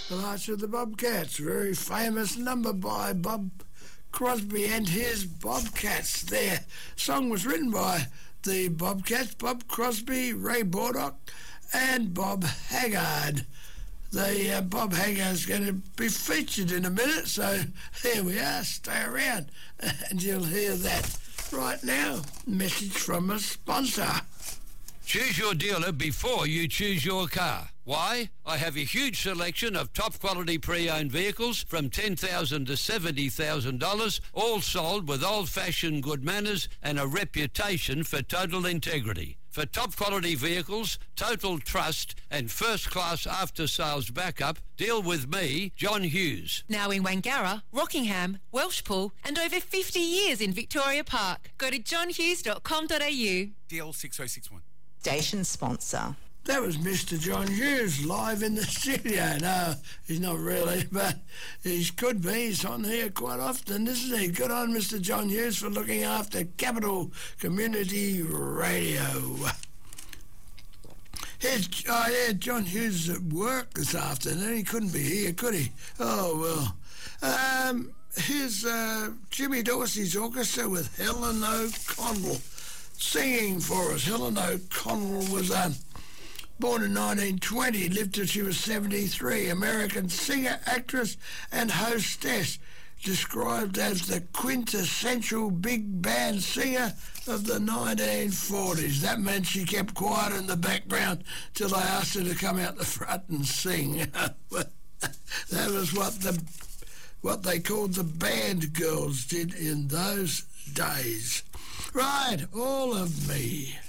The March of the Bobcats, a very famous number by Bob Crosby and his Bobcats. Their song was written by the Bobcats, Bob Crosby, Ray Bordock and Bob Haggard. The Bob Haggard's going to be featured in a minute, so here we are. Stay around and you'll hear that. Right now, message from a sponsor. Choose your dealer before you choose your car. Why? I have a huge selection of top quality pre-owned vehicles from $10,000 to $70,000, all sold with old-fashioned good manners and a reputation for total integrity. For top quality vehicles, total trust and first-class after-sales backup, deal with me, John Hughes. Now in Wangara, Rockingham, Welshpool and over 50 years in Victoria Park. Go to johnhughes.com.au. DL 6061. Station sponsor. That was Mr. John Hughes live in the studio. No, he's not really, but he could be. He's on here quite often, isn't he? Good on Mr. John Hughes for looking after Capital Community Radio. John Hughes at work this afternoon. He couldn't be here, could he? Oh, well. Here's Jimmy Dorsey's orchestra with Helen O'Connell singing for us. Helen O'Connell was born in 1920, lived till she was 73, American singer, actress and hostess, described as the quintessential big band singer of the 1940s. That meant she kept quiet in the background till they asked her to come out the front and sing. That was what they called the band girls did in those days. Right, All of Me.